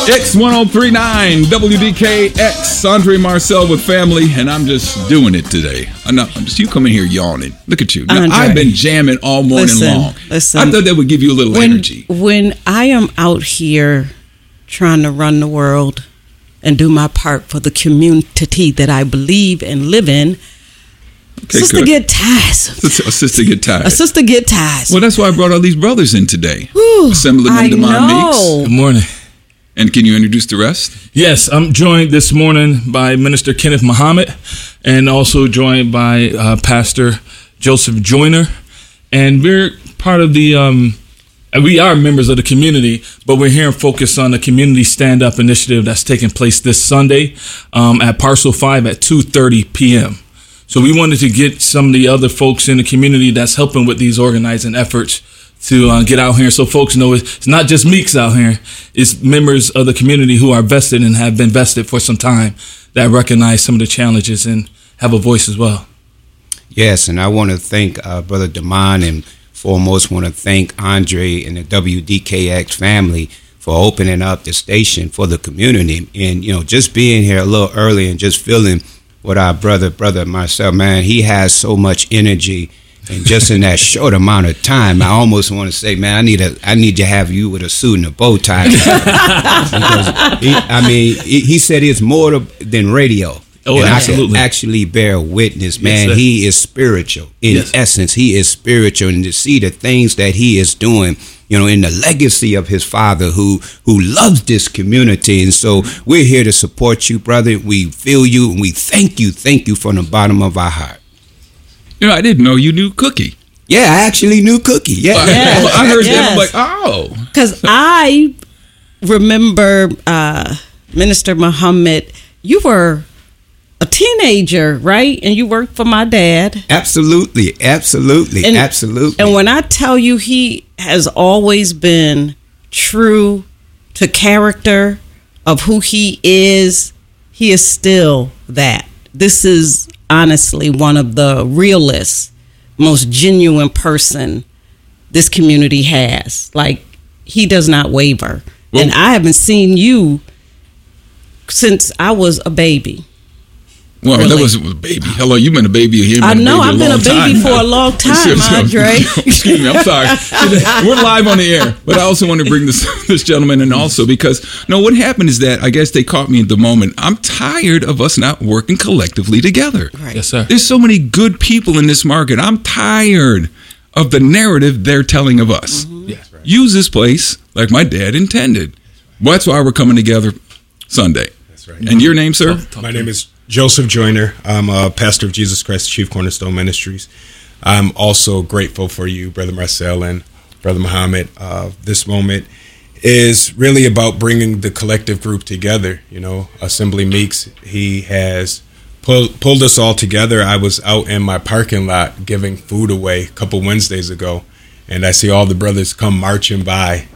X1039 WDKX, Andre Marcel with family, and I'm just doing it today. You come in here yawning. Look at you. Now, I've been jamming all morning long. Listen, I thought that would give you a little energy. When I am out here trying to run the world and do my part for the community that I believe and live in, sister get tired. A sister get tired. A sister get tired. Well, that's why I brought all these brothers in today. I Assemblyman Demond Meeks. Good morning. And can you introduce the rest? Yes, I'm joined this morning by Minister Kenneth Muhammad and also joined by Pastor Joseph Joyner. And we're part of the, we are members of the community, but we're here and focused on the Community Stand-Up Initiative that's taking place this Sunday at Parcel 5 at 2:30 p.m. So we wanted to get some of the other folks in the community that's helping with these organizing efforts to get out here so folks know it's not just Meeks out here. It's members of the community who are vested and have been vested for some time that recognize some of the challenges and have a voice as well. Yes, and I want to thank Brother Demond, and foremost want to thank Andre and the WDKX family for opening up the station for the community. And, just being here a little early and just feeling what our brother Marcel, man, he has so much energy. And just in that short amount of time, I almost want to say, man, I need to have you with a suit and a bow tie. Because he said it's more than radio. Oh, and absolutely. I can actually bear witness, man. Yes, he is spiritual. In essence, he is spiritual. And to see the things that he is doing, in the legacy of his father who loves this community. And so we're here to support you, brother. We feel you, and we thank you from the bottom of our heart. I didn't know you knew Cookie. Yeah, I actually knew Cookie. Yeah. I heard that. I'm like, oh. Because I remember Minister Muhammad, you were a teenager, right? And you worked for my dad. Absolutely. And when I tell you, he has always been true to character of who he is still that. This is honestly one of the realest, most genuine person this community has. Like, he does not waver. Well, and I haven't seen you since I was a baby. Well, really. That was a baby. Hello, you've been a baby here. I know, I've been a baby for a long time, Andre. Excuse me, I'm sorry. We're live on the air, but I also want to bring this gentleman in also because, what happened is that I guess they caught me at the moment. I'm tired of us not working collectively together. Right. Yes, sir. There's so many good people in this market. I'm tired of the narrative they're telling of us. Mm-hmm. Yeah, right. Use this place like my dad intended. Well, that's why we're coming together Sunday. That's right. And your name, sir? My name is Joseph Joyner. I'm a pastor of Jesus Christ Chief Cornerstone Ministries. I'm also grateful for you, Brother Marcel and Brother Muhammad. This moment is really about bringing the collective group together. Assembly Meeks, he has pulled us all together. I was out in my parking lot giving food away a couple Wednesdays ago, and I see all the brothers come marching by,